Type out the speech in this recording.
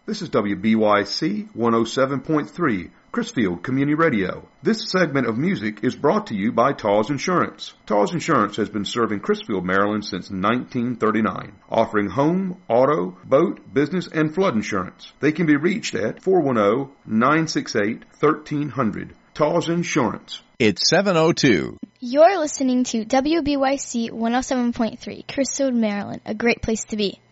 This is WBYC 107.3, Chrisfield Community Radio. This segment of music is brought to you by Taws Insurance. Taws Insurance has been serving Chrisfield, Maryland since 1939, offering home, auto, boat, business, and flood insurance. They can be reached at 410-968-1300. Taws Insurance. It's 7:02. You're listening to WBYC 107.3, Chrisfield, Maryland, a great place to be.